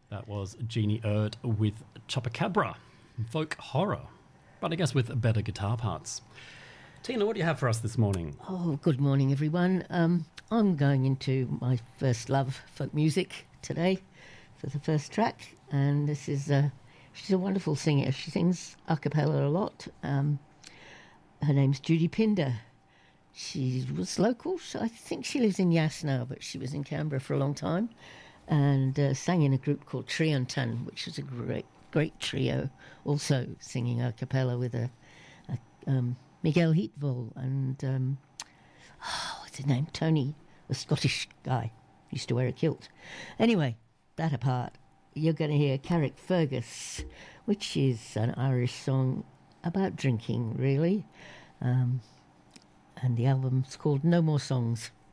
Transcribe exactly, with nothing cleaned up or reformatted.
That was Jeannie Erd with Chupacabra, folk horror, but I guess with better guitar parts. Tina, what do you have for us this morning? Oh, good morning, everyone. Um, I'm going into my first love, folk music, today for the first track, and this is, uh, she's a wonderful singer. She sings a cappella a lot. Um, her name's Judy Pinder. She was local. I think she lives in Yass now, but she was in Canberra for a long time, and uh, sang in a group called Triantan, which was a great, great trio, also singing a cappella with a, a um, Miguel Heatville and um, oh, what's his name? Tony, a Scottish guy, used to wear a kilt. Anyway, that apart, you're going to hear Carrickfergus, which is an Irish song about drinking, really, um, and the album's called No More Songs.